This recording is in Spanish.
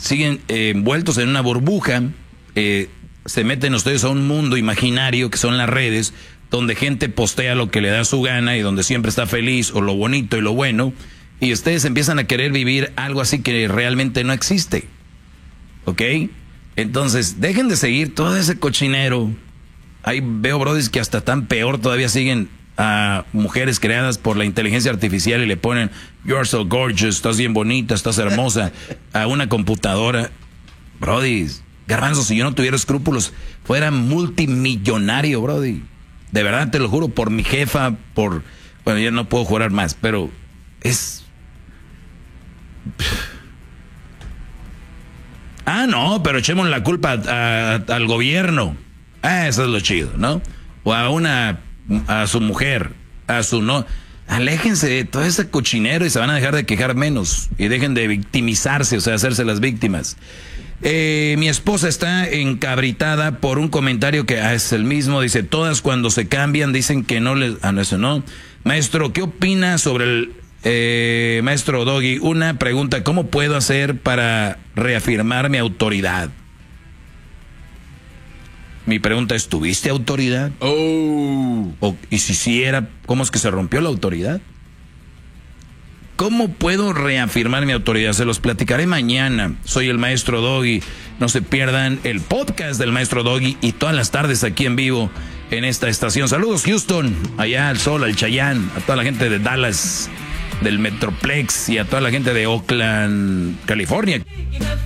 siguen envueltos en una burbuja, se meten ustedes a un mundo imaginario que son las redes, donde gente postea lo que le da su gana y donde siempre está feliz o lo bonito y lo bueno, y ustedes empiezan a querer vivir algo así que realmente no existe. ¿Ok? Entonces, dejen de seguir todo ese cochinero. Ahí veo brodis que hasta tan peor todavía siguen a mujeres creadas por la inteligencia artificial y le ponen "You're so gorgeous", estás bien bonita, estás hermosa, a una computadora. Brodis, garbanzo, si yo no tuviera escrúpulos, fuera multimillonario, brody. De verdad, te lo juro, por mi jefa, bueno, ya no puedo jurar más, pero es... no, pero echemos la culpa al gobierno. Eso es lo chido, ¿no? O a su mujer, a su no. Aléjense de todo ese cochinero y se van a dejar de quejar menos. Y dejen de victimizarse, o sea, hacerse las víctimas. Mi esposa está encabritada por un comentario que es el mismo. Dice, todas cuando se cambian dicen que no les... no, eso no. Maestro, ¿qué opina sobre el... maestro Doggy, una pregunta, ¿cómo puedo hacer para reafirmar mi autoridad? Mi pregunta es, ¿tuviste autoridad? Y si sí era, ¿cómo es que se rompió la autoridad? ¿Cómo puedo reafirmar mi autoridad? Se los platicaré mañana. Soy el maestro Doggy. No se pierdan el podcast del maestro Doggy y todas las tardes aquí en vivo en esta estación. Saludos Houston, allá al Sol, al Cheyenne, a toda la gente de Dallas, del Metroplex y a toda la gente de Oakland, California.